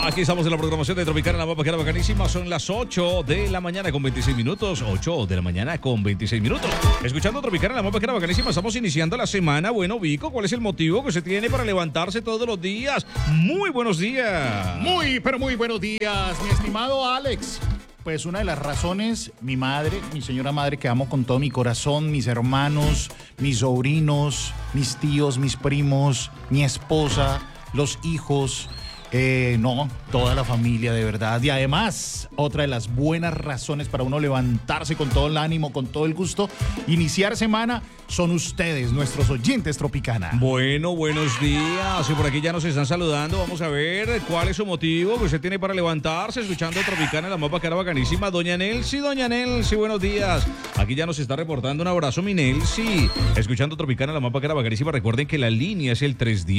Aquí estamos en la programación de Tropicana, la mapa que era bacanísima. Son las 8 de la mañana con 26 minutos. 8 de la mañana con 26 minutos. Escuchando Tropicana, la mapa que era bacanísima. Estamos iniciando la semana. Bueno, Vico, ¿cuál es el motivo que se tiene para levantarse todos los días? Muy buenos días. Pero muy buenos días, mi estimado Alex. Pues una de las razones, mi madre, mi señora madre, que amo con todo mi corazón, mis hermanos, mis sobrinos, mis tíos, mis primos, mi esposa, los hijos, toda la familia, de verdad. Y además, otra de las buenas razones para uno levantarse con todo el ánimo, con todo el gusto, iniciar semana, son ustedes, nuestros oyentes Tropicana. Bueno, buenos días. Y por aquí ya nos están saludando. Vamos a ver cuál es su motivo que usted tiene para levantarse escuchando Tropicana, la mapa que era bacanísima. Doña Nelsi, buenos días. Aquí ya nos está reportando un abrazo, mi Nelsi. Escuchando Tropicana, la mapa que era bacanísima. Recuerden que la línea es el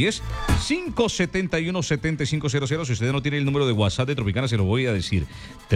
310-571-7500. Si usted no tiene el número de WhatsApp de Tropicana, se lo voy a decir.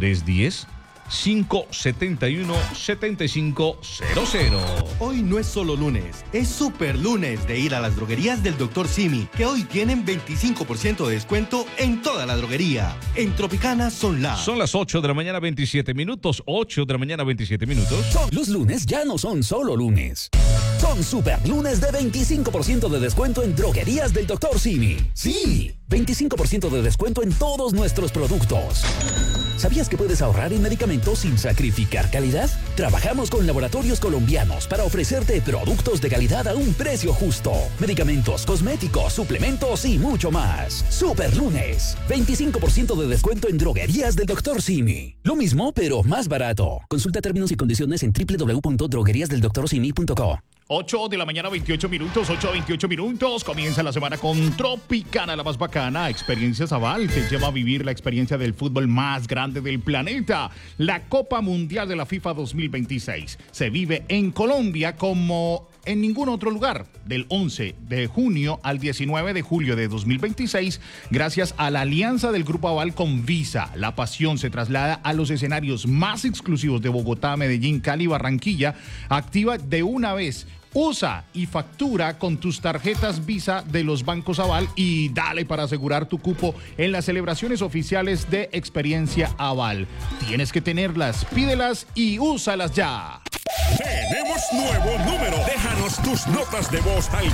310-571-7500. Hoy no es solo lunes, es super lunes de ir a las droguerías del Dr. Simi, que hoy tienen 25% de descuento en toda la droguería. En Tropicana son las 8 de la mañana 27 minutos. 8 de la mañana 27 minutos. Los lunes ya no son solo lunes. Son super lunes de 25% de descuento en droguerías del Dr. Simi. Sí, 25% de descuento en todos nuestros productos. ¿Sabías que puedes ahorrar en medicamentos sin sacrificar calidad? Trabajamos con laboratorios colombianos para ofrecerte productos de calidad a un precio justo. Medicamentos, cosméticos, suplementos y mucho más. Super lunes, 25% de descuento en droguerías del Dr. Simi. Lo mismo, pero más barato. Consulta términos y condiciones en www.drogueriasdeldoctorsimi.co. 8 de la mañana, 28 minutos, 8:28 minutos. Comienza la semana con Tropicana, la más bacana. Experiencias Aval te lleva a vivir la experiencia del fútbol más grande del planeta. La Copa Mundial de la FIFA 2026 se vive en Colombia como en ningún otro lugar. Del 11 de junio al 19 de julio de 2026, gracias a la alianza del Grupo Aval con Visa, la pasión se traslada a los escenarios más exclusivos de Bogotá, Medellín, Cali y Barranquilla. Activa de una vez. Usa y factura con tus tarjetas Visa de los bancos Aval y dale para asegurar tu cupo en las celebraciones oficiales de Experiencia Aval. Tienes que tenerlas, pídelas y úsalas ya. Tenemos nuevo número. Déjanos tus notas de voz al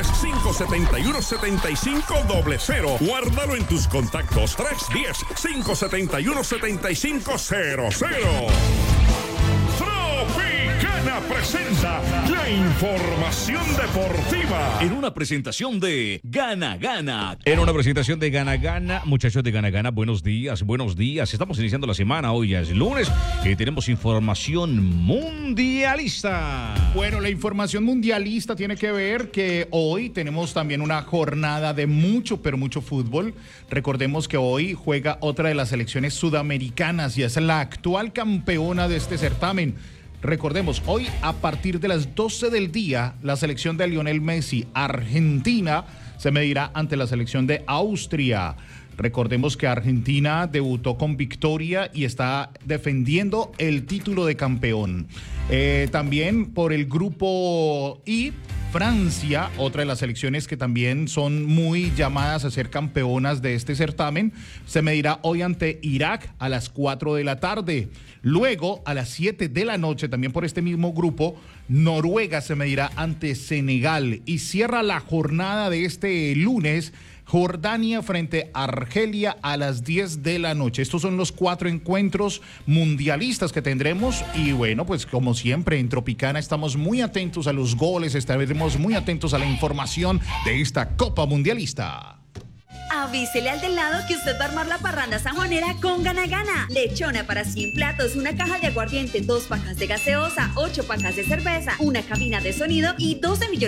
310-571-7500. Guárdalo en tus contactos. 310-571-7500. Tropicana presenta la información deportiva. En una presentación de Gana Gana. En una presentación de Gana Gana. Muchachos de Gana Gana, buenos días, buenos días. Estamos iniciando la semana, hoy ya es lunes y tenemos información mundialista. Bueno, la información mundialista tiene que ver que hoy tenemos también una jornada de mucho, pero mucho fútbol. Recordemos que hoy juega otra de las selecciones sudamericanas y es la actual campeona de este certamen. Recordemos, hoy a partir de las 12 del día, la selección de Lionel Messi, Argentina, se medirá ante la selección de Austria. Recordemos que Argentina debutó con victoria y está defendiendo el título de campeón. También por el grupo I, Francia, otra de las selecciones que también son muy llamadas a ser campeonas de este certamen, se medirá hoy ante Irak a las 4 de la tarde. Luego, a las 7 de la noche, también por este mismo grupo, Noruega se medirá ante Senegal. Y cierra la jornada de este lunes Jordania frente a Argelia a las 10 de la noche. Estos son los 4 encuentros mundialistas que tendremos y bueno, pues como siempre en Tropicana estamos muy atentos a los goles, estaremos muy atentos a la información de esta Copa Mundialista. Avísele al del lado que usted va a armar la parranda sanjuanera con Gana Gana. Lechona para 100 platos, una caja de aguardiente, 2 pacas de gaseosa, 8 pacas de cerveza, una cabina de sonido y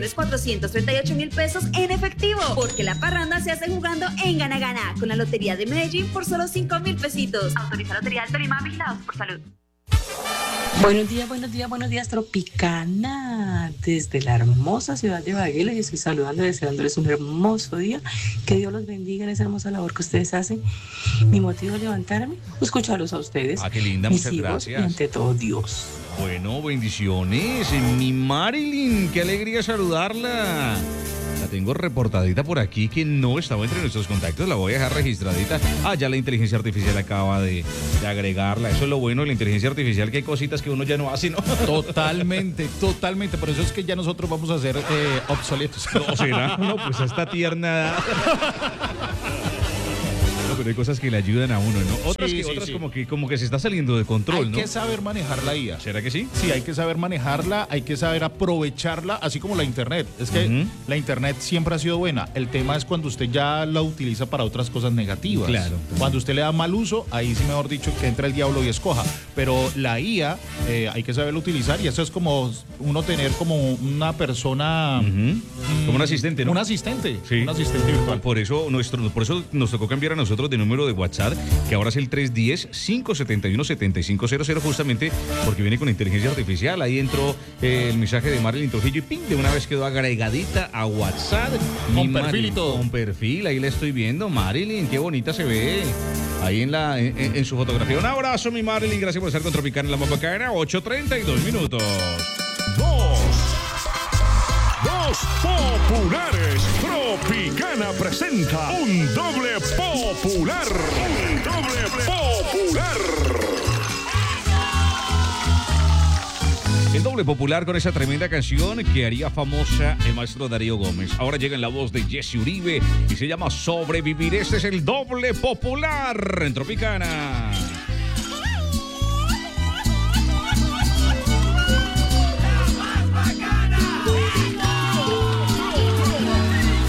12.438.000 pesos en efectivo. Porque la parranda se hace jugando en Gana Gana con la Lotería de Medellín por solo 5.000 pesitos. Autoriza Lotería del Tolima, vigilados por salud. Buenos días, Tropicana. Desde la hermosa ciudad de Baguela, y estoy saludando, deseándoles un hermoso día. Que Dios los bendiga en esa hermosa labor que ustedes hacen. Mi motivo de levantarme, escucharlos a ustedes. Ah, qué linda, mis muchas hijos, gracias. Y ante todo, Dios. Bueno, bendiciones. Mi Marilyn, qué alegría saludarla. La tengo reportadita por aquí que no estaba entre nuestros contactos, la voy a dejar registradita. Ya la inteligencia artificial acaba de agregarla. Eso es lo bueno de la inteligencia artificial, que hay cositas que uno ya no hace, ¿no? Totalmente. Por eso es que ya nosotros vamos a ser obsoletos. No, ¿será? No, pues a esta tierna edad. No, pero hay cosas que le ayudan a uno, ¿no? Otras Sí, como que se está saliendo de control, Hay ¿no? que saber manejar la IA. ¿Será que sí? Sí, hay que saber manejarla, hay que saber aprovecharla, así como la Internet. Es que la Internet siempre ha sido buena. El tema es cuando usted ya la utiliza para otras cosas negativas. Claro. Cuando usted le da mal uso, ahí sí, mejor dicho, que entra el diablo y escoja. Pero la IA hay que saberla utilizar, y eso es como uno tener como una persona... Como un asistente, ¿no? Un asistente. Sí. Un asistente virtual. Por eso nos tocó cambiar a nosotros de número de WhatsApp, que ahora es el 310-571-7500, justamente porque viene con inteligencia artificial. Ahí entró el mensaje de Marilyn Trujillo y ¡ping! De una vez quedó agregadita a WhatsApp. Con perfil y todo. Con perfil, ahí la estoy viendo. Marilyn, qué bonita se ve ahí en su fotografía. Un abrazo, mi Marilyn. Gracias por estar con Tropicana en la Mopacana. 8:32 minutos. Dos populares. Tropicana presenta un doble popular. Un doble popular. El doble popular con esa tremenda canción que haría famosa el maestro Darío Gómez. Ahora llega en la voz de Jesse Uribe y se llama Sobrevivir. Este es el doble popular en Tropicana.